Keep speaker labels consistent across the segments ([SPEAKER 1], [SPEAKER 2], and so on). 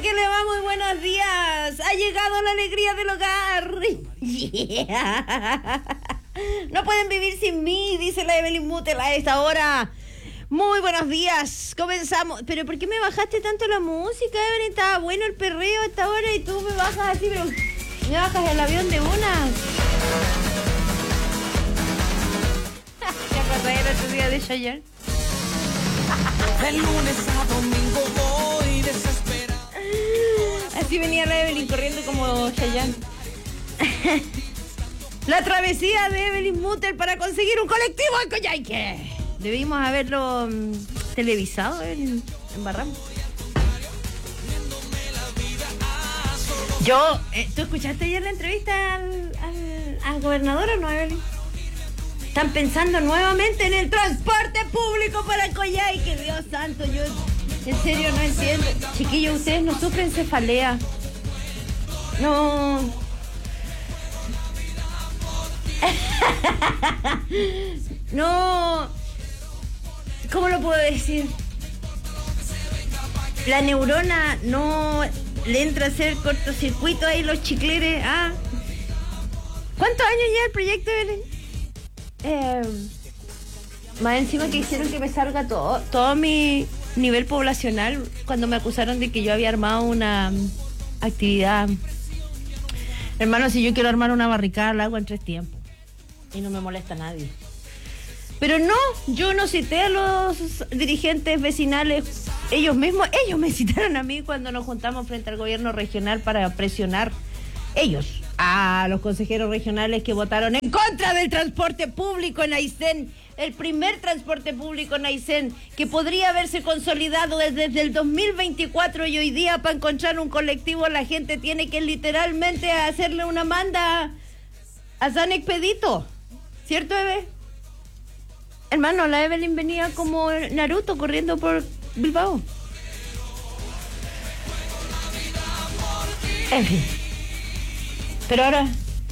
[SPEAKER 1] que le va? Muy buenos días. Ha llegado la alegría del hogar. Yeah. No pueden vivir sin mí, dice la Evelyn Mutel a esta hora. Muy buenos días. Comenzamos. ¿Pero por qué me bajaste tanto la música, Evelyn? Estaba bueno el perreo a esta hora y tú me bajas así, pero me bajas el avión de una. ¿Te acordás el otro día de Chayanne?
[SPEAKER 2] El lunes a domingo voy desesperado.
[SPEAKER 1] Así venía la Evelyn corriendo como Chayanne. La travesía de Evelyn Mutel para conseguir un colectivo en Coyhaique. Debimos haberlo televisado en Barranco. Yo, ¿tú escuchaste ayer la entrevista al gobernador o no, Evelyn? Están pensando nuevamente en el transporte público para Coyhaique. Dios santo, yo en serio no entiendo. Chiquillos, ustedes no sufren cefalea. No. No. ¿Cómo lo puedo decir? La neurona no le entra a hacer cortocircuito ahí los chicleres. ¿Ah? ¿Cuántos años lleva el proyecto, Belén? Más encima que hicieron que me salga todo mi nivel poblacional cuando me acusaron de que yo había armado una actividad. Hermano, si yo quiero armar una barricada, la hago en 3 tiempos y no me molesta a nadie. Pero no, yo no cité a los dirigentes vecinales. Ellos mismos, ellos me citaron a mí cuando nos juntamos frente al gobierno regional para presionar ellos a los consejeros regionales que votaron en contra del transporte público en Aysén, el primer transporte público en Aysén, que podría haberse consolidado desde el 2024 y hoy día para encontrar un colectivo la gente tiene que literalmente hacerle una manda a San Expedito, ¿cierto, Eve? Hermano, la Evelyn venía como Naruto corriendo por Bilbao. En fin. Pero ahora...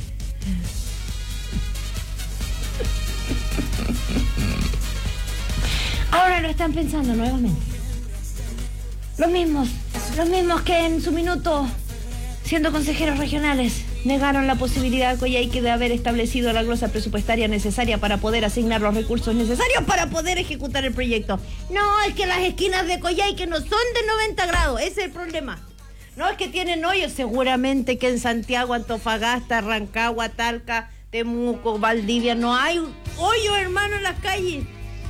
[SPEAKER 1] Ahora lo están pensando nuevamente. Los mismos que en su minuto, siendo consejeros regionales, negaron la posibilidad a Coyhaique de haber establecido la glosa presupuestaria necesaria para poder asignar los recursos necesarios para poder ejecutar el proyecto. No, es que las esquinas de Coyhaique no son de 90 grados, ese es el problema. No, es que tienen hoyos, seguramente que en Santiago, Antofagasta, Rancagua, Talca, Temuco, Valdivia, no hay hoyo, hermano, en las calles.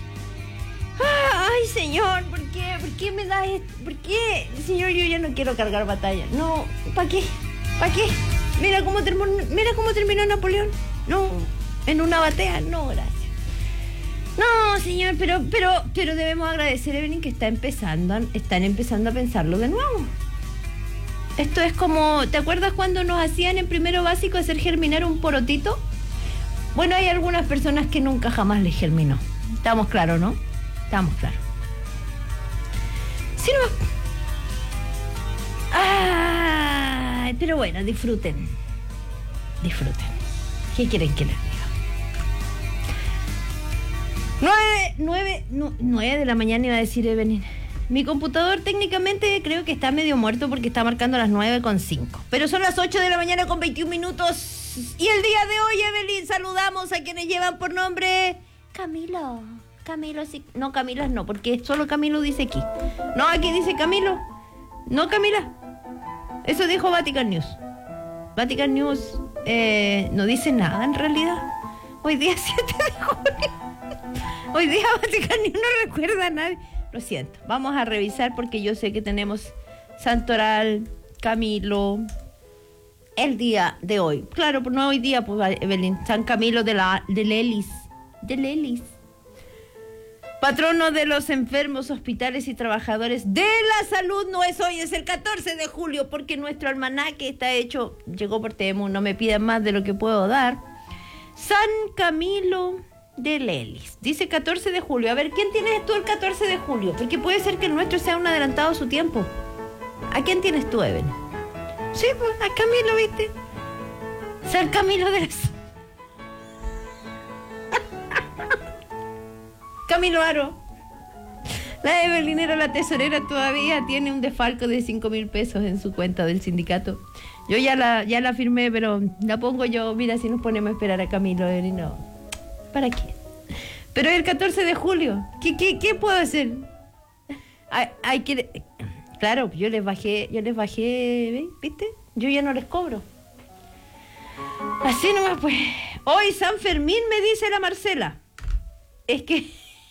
[SPEAKER 1] Ay, señor, ¿por qué? ¿Por qué me da esto? ¿Por qué? Señor, yo ya no quiero cargar batalla. No, ¿para qué? ¿Para qué? Mira cómo terminó Napoleón. No, en una batea. No, gracias. No, señor, pero debemos agradecer a Evelyn que están empezando a pensarlo de nuevo. Esto es como, ¿te acuerdas cuando nos hacían en primero básico hacer germinar un porotito? Bueno, hay algunas personas que nunca jamás les germinó. Estamos claros, ¿no? Estamos claros. Sí, no. Ay, pero bueno, disfruten. Disfruten. ¿Qué quieren que les diga? 9 de la mañana iba a decir Evelyn. Mi computador técnicamente creo que está medio muerto porque está marcando las 9:05. Pero son las 8 de la mañana con 21 minutos. Y el día de hoy, Evelyn, saludamos a quienes llevan por nombre Camilo. Camilo, sí. No, Camila no, porque solo Camilo dice aquí. No, aquí dice Camilo. No, Camila. Eso dijo Vatican News. Vatican News no dice nada en realidad. Hoy día 7 de julio. Hoy día Vatican News no recuerda a nadie. Lo siento, vamos a revisar porque yo sé que tenemos Santoral, Camilo, el día de hoy. Claro, pues no hoy día, pues Evelyn, San Camilo de Lelis. Patrono de los enfermos, hospitales y trabajadores de la salud. No es hoy, es el 14 de julio, porque nuestro almanaque está hecho, llegó por Temu, no me pidan más de lo que puedo dar. San Camilo de Lelis. Dice 14 de julio. A ver, ¿quién tienes tú el 14 de julio? Porque puede ser que el nuestro sea un adelantado a su tiempo. ¿A quién tienes tú, Eben? Sí, pues, a Camilo, ¿viste? San Camilo de las... Camilo Aro. La Evelinera, la tesorera, todavía tiene un desfalco de 5.000 pesos en su cuenta del sindicato. Yo ya la firmé, pero la pongo yo. Mira, si nos ponemos a esperar a Camilo, no. ¿Para qué? Pero el 14 de julio, ¿qué puedo hacer? Hay que... Claro, yo les bajé, ¿viste? Yo ya no les cobro. Así nomás, pues. Hoy San Fermín, me dice la Marcela. Es que...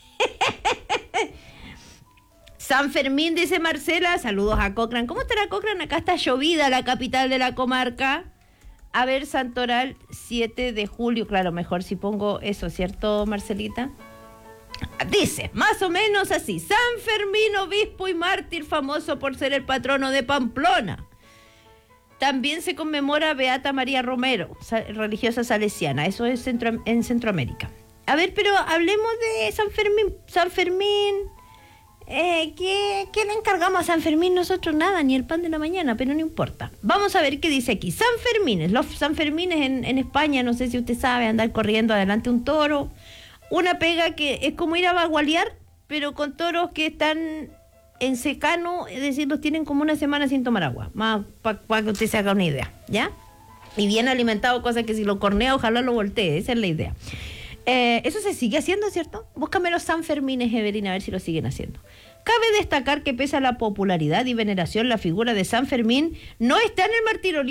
[SPEAKER 1] San Fermín, dice Marcela. Saludos a Cochrane. ¿Cómo estará Cochrane? Acá está llovida la capital de la comarca. A ver, Santoral, 7 de julio. Claro, mejor si pongo eso, ¿cierto, Marcelita? Dice, más o menos así. San Fermín, obispo y mártir, famoso por ser el patrono de Pamplona. También se conmemora Beata María Romero, religiosa salesiana. Eso es en Centroamérica. A ver, pero hablemos de San Fermín. San Fermín... ¿qué le encargamos a San Fermín? Nosotros nada, ni el pan de la mañana, pero no importa. Vamos a ver qué dice aquí. San Fermines, los San Fermines en España, no sé si usted sabe, andar corriendo adelante un toro. Una pega que es como ir a vagualear, pero con toros que están en secano, es decir, los tienen como una semana sin tomar agua, más para que usted se haga una idea, ¿ya? Y bien alimentado, cosa que si lo cornea, ojalá lo voltee, esa es la idea. Eso se sigue haciendo, ¿cierto? Búscame los San Fermines, Evelina, a ver si lo siguen haciendo. Cabe destacar que pese a la popularidad y veneración, la figura de San Fermín no está en el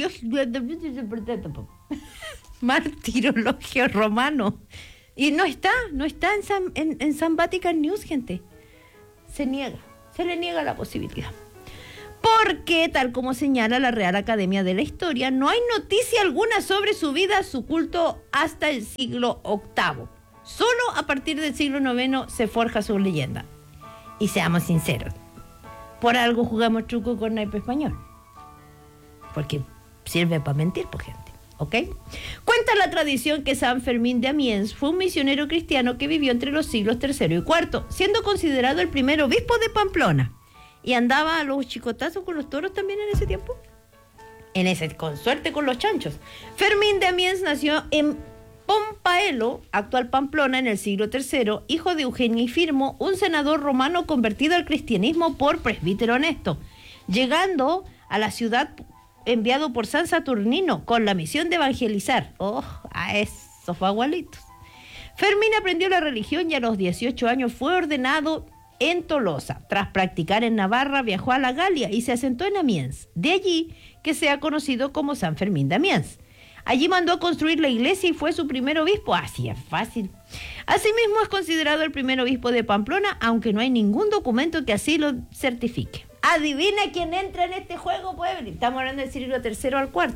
[SPEAKER 1] martirologio romano. Y no está en San Vatican News, gente. Se le niega la posibilidad. Porque, tal como señala la Real Academia de la Historia, no hay noticia alguna sobre su vida, su culto, hasta el siglo VIII. Solo a partir del siglo IX se forja su leyenda. Y seamos sinceros, por algo jugamos truco con naipe español. Porque sirve para mentir, pues, gente. ¿Ok? Cuenta la tradición que San Fermín de Amiens fue un misionero cristiano que vivió entre los siglos III y IV, siendo considerado el primer obispo de Pamplona. Y andaba a los chicotazos con los toros también en ese tiempo. Con suerte con los chanchos. Fermín de Amiens nació en Pompaelo, actual Pamplona, en el siglo III, hijo de Eugenio y Firmo, un senador romano convertido al cristianismo por presbítero honesto, llegando a la ciudad enviado por San Saturnino con la misión de evangelizar. A esos bagualitos. Fermín aprendió la religión y a los 18 años fue ordenado en Tolosa. Tras practicar en Navarra, viajó a la Galia y se asentó en Amiens. De allí que se ha conocido como San Fermín de Amiens. Allí mandó a construir la iglesia y fue su primer obispo. Así es fácil. Asimismo es considerado el primer obispo de Pamplona, aunque no hay ningún documento que así lo certifique. Adivina quién entra en este juego, pues. Estamos hablando del siglo III al IV.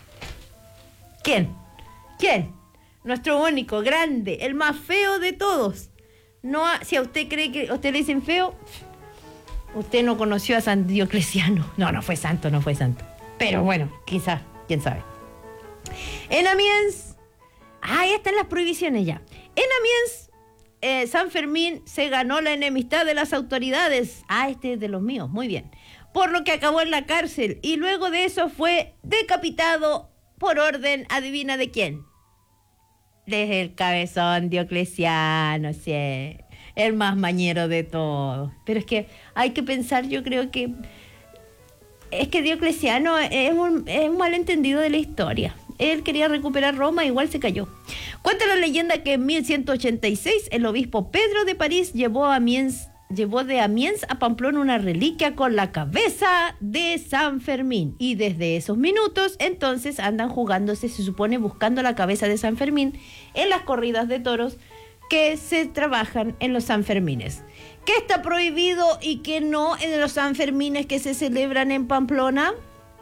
[SPEAKER 1] ¿Quién? Nuestro único, grande, el más feo de todos. No, si a usted cree que a usted le dicen feo, usted no conoció a San Diocleciano. No fue santo. Pero bueno, quizás, quién sabe. En Amiens, ahí están las prohibiciones ya. En Amiens, San Fermín se ganó la enemistad de las autoridades. Este es de los míos, muy bien. Por lo que acabó en la cárcel y luego de eso fue decapitado por orden, adivina de quién. Desde el cabezón Diocleciano, sí, el más mañero de todos. Pero es que hay que pensar, yo creo que es que Diocleciano es un malentendido de la historia. Él quería recuperar Roma, igual se cayó. Cuenta la leyenda que en 1186 el obispo Pedro de París llevó de Amiens a Pamplona una reliquia con la cabeza de San Fermín. Y desde esos minutos, entonces, andan jugándose, se supone, buscando la cabeza de San Fermín en las corridas de toros que se trabajan en los Sanfermines. ¿Qué está prohibido y qué no en los Sanfermines que se celebran en Pamplona?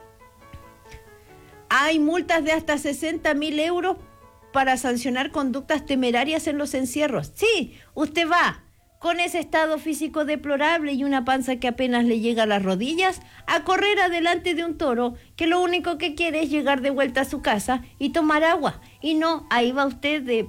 [SPEAKER 1] Hay multas de hasta 60.000 euros para sancionar conductas temerarias en los encierros. Sí, usted va con ese estado físico deplorable y una panza que apenas le llega a las rodillas a correr adelante de un toro que lo único que quiere es llegar de vuelta a su casa y tomar agua. Y no, ahí va usted de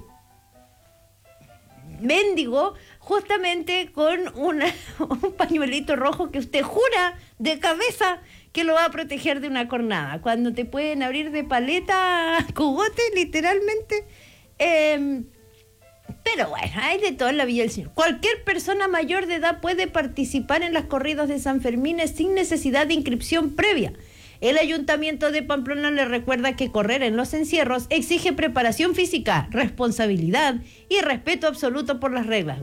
[SPEAKER 1] mendigo, justamente con un pañuelito rojo que usted jura de cabeza que lo va a proteger de una cornada, cuando te pueden abrir de paleta a cogote, literalmente, Pero bueno, hay de todo en la Villa del Señor. Cualquier persona mayor de edad puede participar en las corridas de San Fermín sin necesidad de inscripción previa. El Ayuntamiento de Pamplona le recuerda que correr en los encierros exige preparación física, responsabilidad y respeto absoluto por las reglas.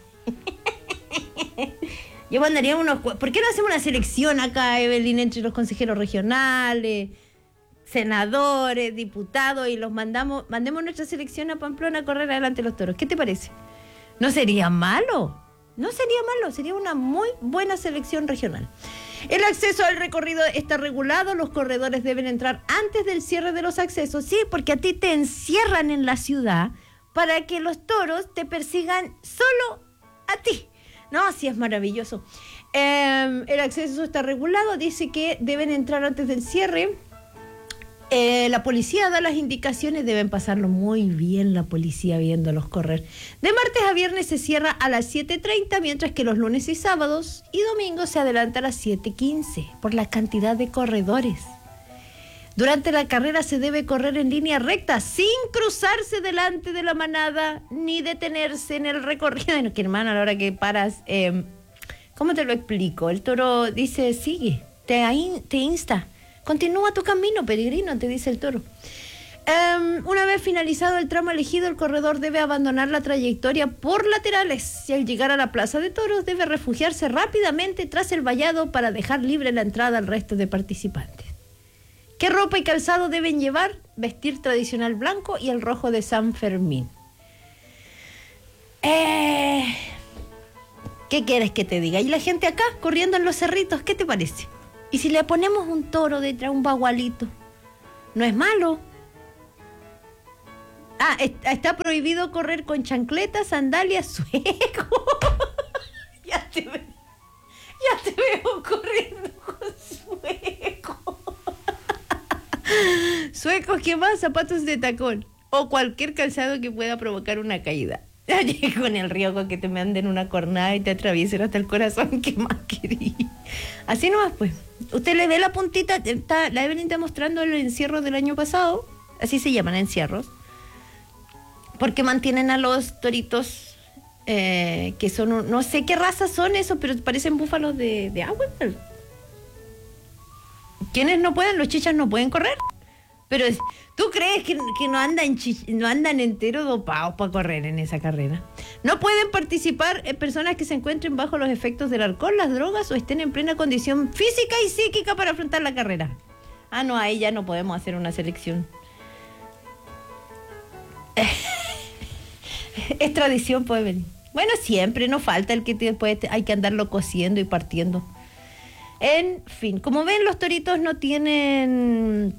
[SPEAKER 1] Yo mandaría unos... ¿Por qué no hacemos una selección acá, Evelyn, entre los consejeros regionales, senadores, diputados, y los mandemos nuestra selección a Pamplona a correr adelante los toros? ¿Qué te parece? No sería malo, sería una muy buena selección regional. El acceso al recorrido está regulado, los corredores deben entrar antes del cierre de los accesos, sí, porque a ti te encierran en la ciudad para que los toros te persigan solo a ti. No, sí, es maravilloso. El acceso está regulado, dice que deben entrar antes del cierre. La policía da las indicaciones, deben pasarlo muy bien la policía viéndolos correr. De martes a viernes se cierra a las 7:30, mientras que los lunes y sábados y domingos se adelanta a las 7:15 por la cantidad de corredores. Durante la carrera se debe correr en línea recta, sin cruzarse delante de la manada, ni detenerse en el recorrido. Bueno, que hermano, a la hora que paras, ¿cómo te lo explico? El toro dice, sigue, te insta. Continúa tu camino, peregrino, te dice el toro. Una vez finalizado el tramo elegido, el corredor debe abandonar la trayectoria por laterales y al llegar a la plaza de toros debe refugiarse rápidamente tras el vallado para dejar libre la entrada al resto de participantes. ¿Qué ropa y calzado deben llevar? Vestir tradicional blanco y el rojo de San Fermín. ¿Qué quieres que te diga? Y la gente acá corriendo en los cerritos, ¿qué te parece? ¿Y si le ponemos un toro detrás, un bagualito? ¿No es malo? Está prohibido correr con chancletas, sandalias, suecos. Ya te veo corriendo con suecos. Suecos, ¿qué más? Zapatos de tacón. O cualquier calzado que pueda provocar una caída. Con el riesgo que te manden una cornada y te atraviesen hasta el corazón. ¿Qué más querí? Así nomás, pues. Usted le ve la puntita, la Evelyn está mostrando el encierro del año pasado. Así se llaman, encierros. Porque mantienen a los toritos que son, no sé qué raza son esos, pero parecen búfalos de agua. ¿Quiénes no pueden? Los chichas no pueden correr. Pero ¿tú crees que no andan enteros dopados para correr en esa carrera? No pueden participar personas que se encuentren bajo los efectos del alcohol, las drogas o estén en plena condición física y psíquica para afrontar la carrera. No, ahí ya no podemos hacer una selección. Es tradición, puede venir. Bueno, siempre no falta el que después hay que andarlo cociendo y partiendo. En fin, como ven, los toritos no tienen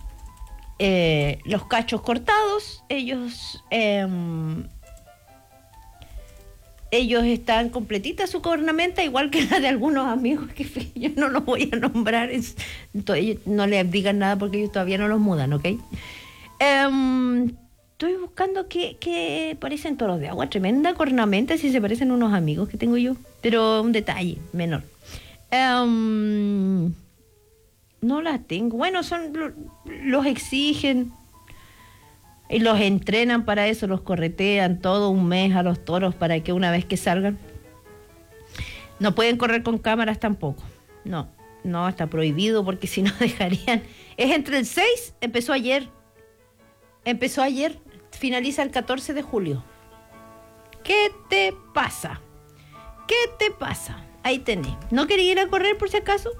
[SPEAKER 1] los cachos cortados. Ellos están completitas su cornamenta, igual que la de algunos amigos que yo no los voy a nombrar. No les digan nada porque ellos todavía no los mudan, ¿ok? Estoy buscando que parecen toros de agua, tremenda cornamenta, si se parecen unos amigos que tengo yo, pero un detalle menor. No las tengo. Bueno, los exigen y los entrenan para eso, los corretean todo un mes a los toros para que una vez que salgan no pueden correr con cámaras tampoco. No, está prohibido porque si no dejarían. Es entre el 6, empezó ayer, finaliza el 14 de julio. ¿Qué te pasa? Ahí tenés. ¿No quería ir a correr por si acaso?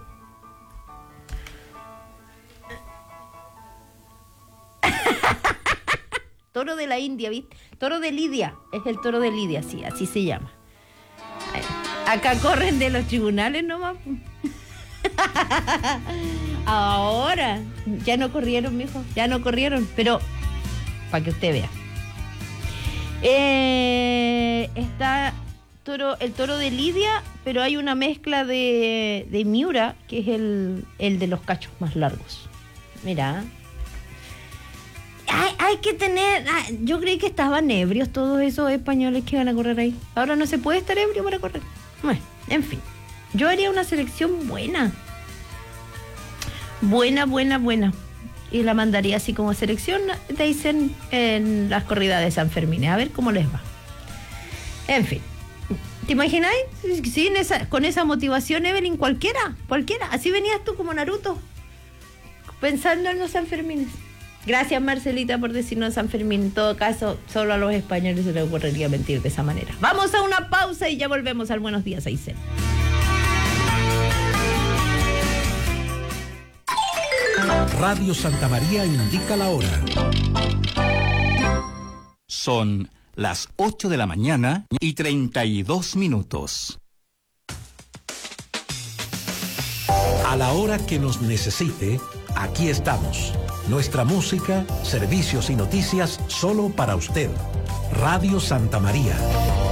[SPEAKER 1] Toro de la India, ¿viste? Toro de Lidia. Es el toro de Lidia, sí, así se llama. Acá corren de los tribunales nomás. Ahora. Ya no corrieron, mijo. Ya no corrieron. Pero, para que usted vea. Está el toro de Lidia, pero hay una mezcla de Miura, que es el de los cachos más largos. Mira. Hay que tener... yo creí que estaban ebrios todos esos españoles que van a correr ahí. Ahora no se puede estar ebrio para correr. Bueno, en fin. Yo haría una selección buena. Buena. Y la mandaría así como selección, te dicen en las corridas de San Fermín. A ver cómo les va. En fin. ¿Te imagináis? Con esa motivación, Evelyn, cualquiera. Así venías tú como Naruto, pensando en los Sanfermines. Gracias, Marcelita, por decirnos San Fermín. En todo caso, solo a los españoles se les ocurriría mentir de esa manera. Vamos a una pausa y ya volvemos al Buenos Días, Aysén.
[SPEAKER 3] Radio Santa María indica la hora.
[SPEAKER 4] Son las 8 de la mañana y 32 minutos.
[SPEAKER 3] A la hora que nos necesite, aquí estamos. Nuestra música, servicios y noticias solo para usted. Radio Santa María.